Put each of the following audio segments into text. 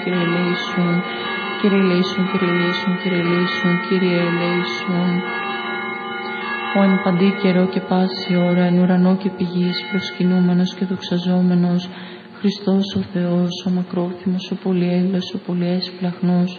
Κύριε ελέησον, Κύριε ελέησον, Κύριε ελέησον, Κύριε ελέησον, Κύριε ελέησον. Ο εν παντή καιρό και πάση ώρα, εν ουρανό και πηγής, προσκυνούμενος και δοξαζόμενος, Χριστός ο Θεός, ο μακρόθυμος, ο πολυέλεος, ο πολυέσπλαχνος,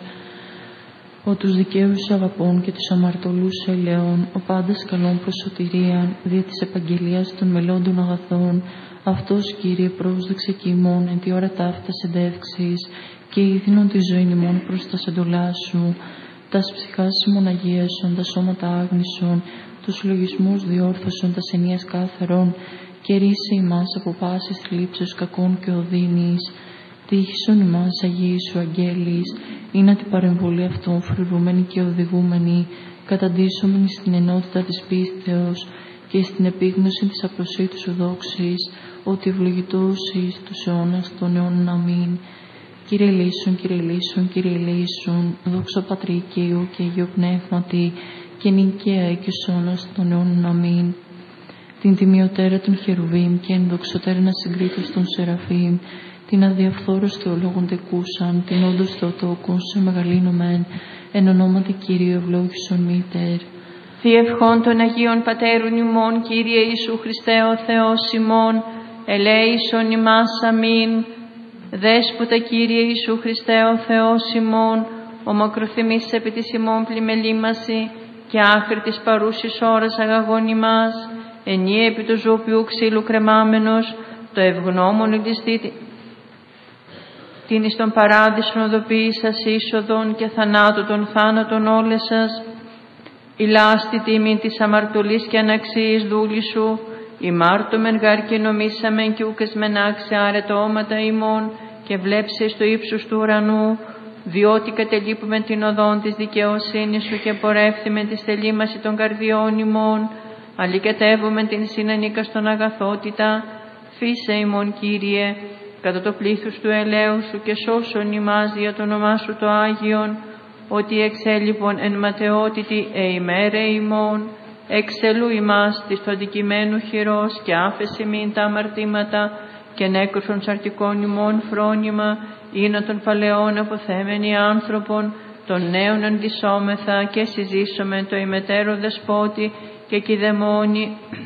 ο τους δικαίους αγαπών και τους αμαρτωλούς ελαιών, ο πάντας καλών προς σωτηρίαν, δια της επαγγελίας των μελώντων αγαθών, αυτός, Κύριε, πρόσδεξε και ημών εν τη ώρα ταύτα συντεύξεις και ήθινον τη ζωή ημών προς τα σεντολά σου, τας ψυχάς ημών αγίασον, τα σώματα άγνησον, τους λογισμούς διόρθωσον, τας ενίας κάθερον, και ρίσε ημάς από πάσης θλίψεως κακών και οδύνης. Τύχησον ημάς Αγίοι σου αγγέλης, ή να την παρεμβολή αυτών φρουρούμενοι και οδηγούμενοι, καταντήσομενοι στην ενότητα της πίστεως και στην επίγνωση της απροσίτου σου δόξης, ότι ευλογητός εις τους αιώνας των αιώνων. Αμήν. Κύριε ελέησον, Κύριε ελέησον, Κύριε ελέησον, δόξα Πατρί και Υιού και Αγίου Πνεύματι, και νικαία και ως αιώνας των αιώνων. Αμήν. Την τιμιωτέρα των Χερουβίμ και ενδοξωτέρνα συγκρίτως των Σεραφείμ, την αδιαφθόρως Θεολόγων τεκούσαν, την όντως Θεοτόκον σε μεγαλύνομεν, εν ονόματι Κύριου ευλόγησον μήτερ. Διευχών των Αγίων Πατέρων ημών, Κύριε Ιησού Χριστέ ο Θεός ημών, ελέησον ημάς. Αμήν. Δέσποτα Κύριε Ιησού Χριστέ ο Θεός ημών, ο μακροθυμής επί της ημών πλημελήμαση και άχρη της παρούσης ώρας αγαγών ημάς, ενιαία επί του ζωοποιού ξύλου κρεμάμενος, το ευγνώμων ηλιστή την εις τον παράδεισον οδοποίησας είσοδον και θανάτου των θάνατων όλες σας, η λάστη τιμή της αμαρτωλής και αναξίης δούλη σου, ημάρτωμεν γάρ και νομίσαμεν και ούκες μενάξε άρετώματα ημών και βλέψε στο ύψος του ουρανού, διότι κατελείπουμε την οδόν της δικαιοσύνης σου και πορεύθυμεν τη θελήμαση των καρδιών ημών, αλληκετεύουμε την συνανίκα στον αγαθότητα, φύσε ημών Κύριε, κατά το πλήθος του ελέου σου και σώσον ημάς δια το όνομά σου το Άγιον, ότι εξέλιπον εν ματαιότητη ημέρε ημών, εξελού ημάς της το αντικειμένου χειρός και άφεση μην τα αμαρτήματα και νέκρουσον σαρτικών ημών φρόνημα, είναι των παλαιών αποθέμενοι άνθρωπον, των νέων αντισώμεθα και συζήσομεν το ημετέρω δεσπότη και κηδεμόνι